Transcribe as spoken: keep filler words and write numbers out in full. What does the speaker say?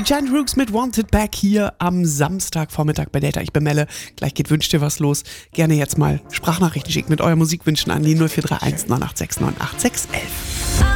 Giant Rooks mit Wanted Back hier am Samstagvormittag bei Data. Ich bin Melle. Gleich geht Wünsch dir was los. Gerne jetzt mal Sprachnachrichten schicken mit euren Musikwünschen an die null vier drei eins neun acht sechs neun acht sechs eins eins.